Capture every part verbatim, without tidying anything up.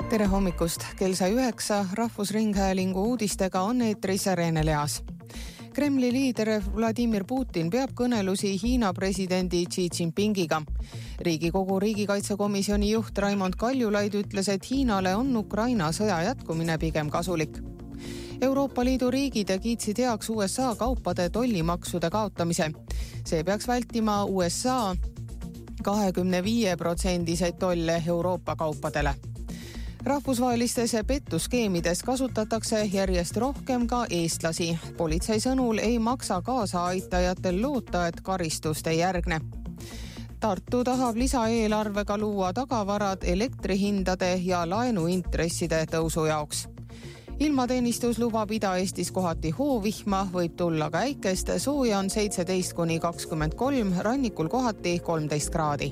Tere hommikust, kell sai üheksa, Rahvusringhäälingu uudistega on eetris Rene Leas. Kremli liider Vladimir Putin peab kõnelusi Hiina presidendi Xi Jinpingiga. Riigikogu riigikaitsekomisjoni juht Raimond Kaljulaid ütles, et Hiinale on Ukraina sõja jätkumine pigem kasulik. Euroopa Liidu riigid kiitsid heaks U S A kaupade tollimaksude kaotamise. See peaks vältima U S A kahekümne viie protsendiseid tolle Euroopa kaupadele. Rahvusvahelistes pettuskeemides kasutatakse järjest rohkem ka eestlasi. Politsei sõnul ei maksa kaasaaitajatel loota, et karistust ei järgne. Tartu tahab lisaeelarvega luua tagavarad elektrihindade ja laenuintresside tõusu jaoks. Ilmateenistus lubab Ida-Eestis kohati hoovihma, võib tulla ka äikest, sooja on seitseteist kuni kakskümmend kolm, rannikul kohati kolmteist kraadi.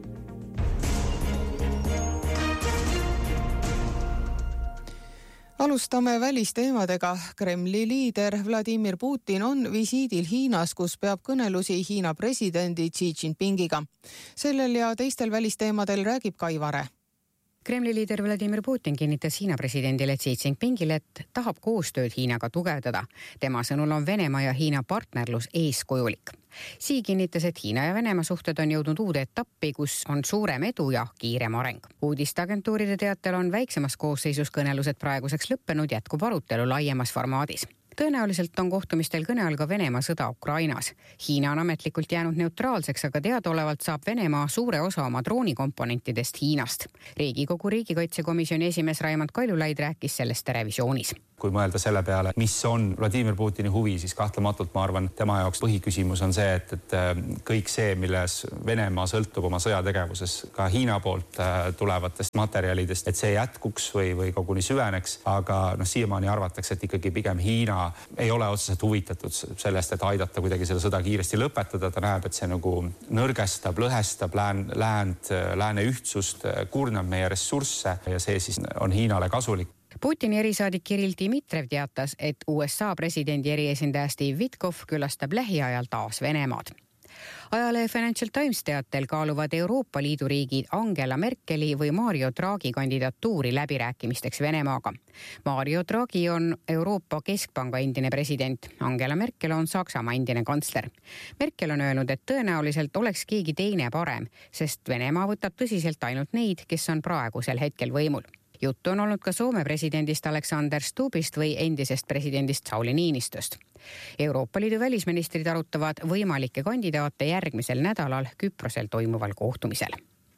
Alustame välisteemadega. Kremli liider Vladimir Putin on visiidil Hiinas, kus peab kõnelusi Hiina presidendi Xi Jinpingiga. Sellel ja teistel välisteemadel räägib Kai Vare. Kremli liider Vladimir Putin kinnitas Hiina presidendile Xi Jinpingile, et tahab koostööd Hiinaga tugevdada. Tema sõnul on Venemaa ja Hiina partnerlus eeskujulik. Xi kinnitas, et Hiina ja Venemaa suhted on jõudnud uude etappi, kus on suurem edu ja kiirem areng. Uudisteagentuuride teatel on väiksemas koosseisus kõnelused praeguseks lõppenud, jätkub arutelu laiemas formaadis. Tõenäoliselt on kohtumistel kõne all ka Venemaa sõda Ukrainas. Hiina on ametlikult jäänud neutraalseks, aga teadaolevalt saab Venemaa suure osa oma droonikomponentidest Hiinast. Riigikogu riigikaitsekomisjoni esimees Raimond Kaljulaid rääkis sellest televisioonis. Kui mõelda selle peale, mis on Vladimir Putini huvi, siis kahtlematult ma arvan, tema jaoks põhiküsimus on see, et, et kõik see, milles Venemaa sõltub oma sõjategevuses ka Hiina poolt tulevatest materjalidest, et see jätkuks või, või koguni süveneks, aga no, siiamaani arvatakse, et ikkagi pigem Hiina ei ole otseselt huvitatud sellest, et aidata kuidagi selle sõda kiiresti lõpetada. Ta näeb, et see nagu nõrgestab, lõhestab lään, läänd, lääne ühtsust, kurnab meie ressursse ja see siis on Hiinale kasulik. Putini erisaadik Kirill Dmitrijev teatas, et U S A presidendi eriesindaja Steve Witkoff külastab lähiajal taas Venemaad. Ajalehe Financial Times teatel kaaluvad Euroopa Liidu riigid Angela Merkeli või Mario Draghi kandidatuuri läbirääkimisteks Venemaaga. Mario Draghi on Euroopa Keskpanga endine president, Angela Merkel on Saksamaa endine kantsler. Merkel on öelnud, et tõenäoliselt oleks keegi teine parem, sest Venemaa võtab tõsiselt ainult neid, kes on praegusel hetkel võimul. Juttu on olnud ka Soome presidendist Alexander Stubbist või endisest presidendist Sauli Niinistöst. Euroopa Liidu välisministrid arutavad võimalikke kandidaate järgmisel nädalal Küprosel toimuval kohtumisel.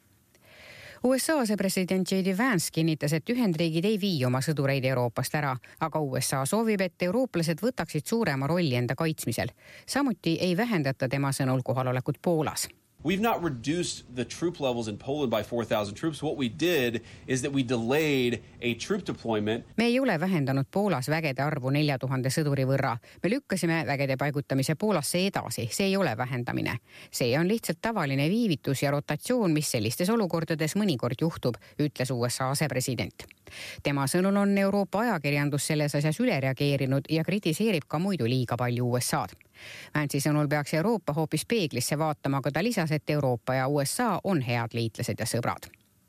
U S A asepresident J D Vance kinnitas, et Ühendriigid ei vii oma sõdureid Euroopast ära, aga U S A soovib, et eurooplased võtaksid suurema rolli enda kaitsmisel. Samuti ei vähendata tema sõnul kohalolekut Poolas. We've not reduced the troop levels in Poland by four thousand troops. What we did is that we delayed a troop deployment. Me ei ole vähendanud Poolas vägede arvu nelja tuhande sõduri võrra. Me lükkasime vägede paigutamise Poolasse edasi. See ei ole vähendamine. See on lihtsalt tavaline viivitus ja rotatsioon, mis sellistes olukordades mõnikord juhtub, ütles U S A asepresident. Tema sõnul on Euroopa ajakirjandus selles asjas üle reageerinud ja kritiseerib ka muidu liiga palju U S A-d. Vance'i sõnul peaks Euroopa hoopis peeglisse vaatama, aga ta lisas, et Euroopa ja U S A on head liitlased ja sõbrad.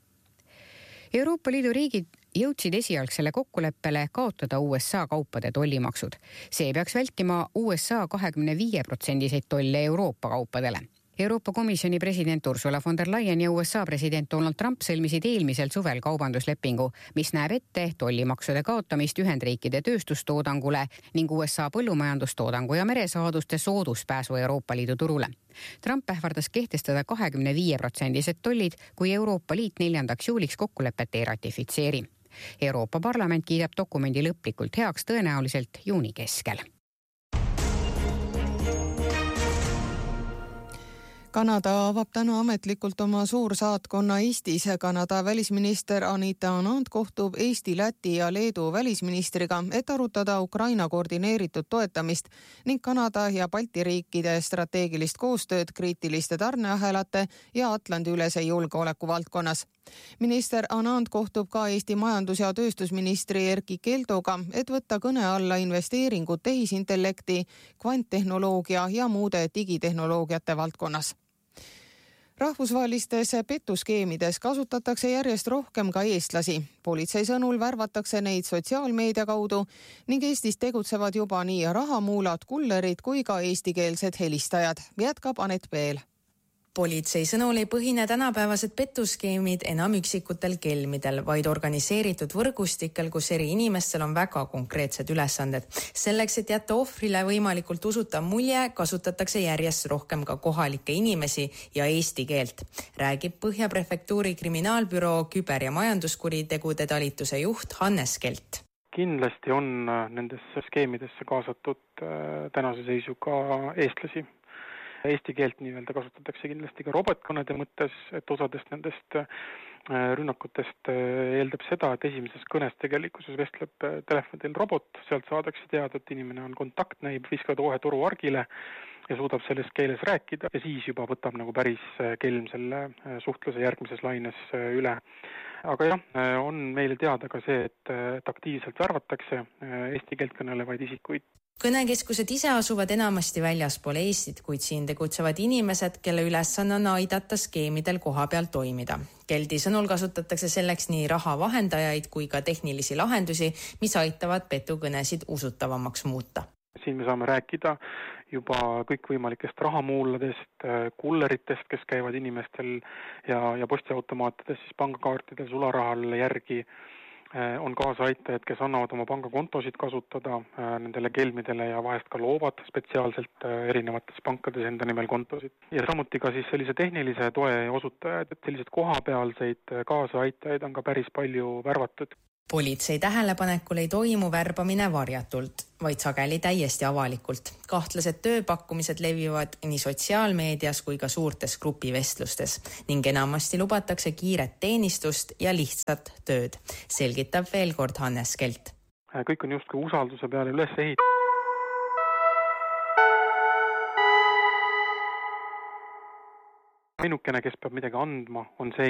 Euroopa Liidu riigid jõudsid esialgsele kokkuleppele kaotada U S A kaupade tollimaksud. See peaks vältima U S A kahekümne viie protsendiseid tolle Euroopa kaupadele. Euroopa Komisjoni president Ursula von der Leyen ja U S A president Donald Trump sõlmisid eelmisel suvel kaubanduslepingu, mis näeb ette tollimaksude kaotamist Ühendriikide tööstustoodangule ning U S A põllumajandustoodangu ja meresaaduste sooduspääsu Euroopa Liidu turule. Trump ähvardas kehtestada kahekümne viie protsendised tollid, kui Euroopa Liit neljandaks juuliks kokkulepet ei ratifitseeri. Euroopa Parlament kiidab dokumendi lõplikult heaks tõenäoliselt juuni keskel. Kanada avab täna ametlikult oma suursaatkonna Eestis. Kanada välisminister Anita Anand kohtub Eesti, Läti ja Leedu välisministriga, et arutada Ukraina koordineeritud toetamist ning Kanada ja Balti riikide strateegilist koostööd kriitiliste tarneahelate ja Atlandi-ülese julgeoleku valdkonnas. Minister Anand kohtub ka Eesti majandus- ja tööstusministri Erkki Keldoga, et võtta kõne alla investeeringud tehisintellekti, kvanttehnoloogia ja muude digitehnoloogiate valdkonnas. rahvusvahelistes petuskeemides kasutatakse järjest rohkem ka eestlasi. Politsei sõnul värvatakse neid sotsiaalmeedia kaudu ning Eestis tegutsevad juba nii rahamuulad, kullerid kui ka eestikeelsed helistajad. Jätkab Anett Peel. Politsei sõnul ei põhine tänapäevased petuskeemid enam üksikutel kelmidel, vaid organiseeritud võrgustikel, kus eri inimestel on väga konkreetsed ülesanded. Selleks, et jätta ohvrile võimalikult usutav mulje, kasutatakse järjest rohkem ka kohalikke inimesi ja eesti keelt, räägib Põhja prefektuuri kriminaalbüroo küber- ja majanduskuritegude talituse juht Hannes Kelt. Kindlasti on nendesse skeemidesse kaasatud tänase seisuga eestlasi. Eesti keelt nii-öelda kasutatakse kindlasti ka robotkõnede mõttes, et osadest nendest rünnakutest eeldab seda, et esimeses kõnes tegelikkuses vestleb telefonil robot, sealt saadakse teada, et inimene on kontaktne, viskad ohe toru argile ja suudab selles keeles rääkida ja siis juba võtab nagu päris kelm selle suhtluse järgmises laines üle. Aga jah, on meile teada ka see, et aktiivselt värvatakse eesti keelt kõnelevaid isikuid. Kõnekeskused ise asuvad enamasti väljaspool Eestit, kuid siin tegutsevad inimesed, kelle ülesanne on aidata skeemidel koha peal toimida. Keldi sõnul kasutatakse selleks nii raha vahendajaid kui ka tehnilisi lahendusi, mis aitavad petukõnesid usutavamaks muuta. Siin me saame rääkida juba kõikvõimalikest rahamuuladest, kulleritest, kes käivad inimestel ja, ja postiautomaatides, siis pangakaartidel, sularahal järgi. On kaasaitajad, kes annavad oma pangakontosid kasutada nendele kelmidele ja vahest ka loovad spetsiaalselt erinevates pankades enda nimel kontosid. Ja samuti ka siis sellise tehnilise toe osutajad, et sellised kohapealseid kaasaaitajaid on ka päris palju värvatud. Politsei tähelepanekul ei toimu värbamine varjatult, vaid sageli täiesti avalikult. Kahtlased tööpakkumised levivad nii sotsiaalmeedias kui ka suurtes grupivestlustes ning enamasti lubatakse kiiret teenistust ja lihtsat tööd, selgitab veel kord Hannes Kelt. Kõik on justkui usalduse peale üles ehitatud. Ainukene, kes peab midagi andma, on see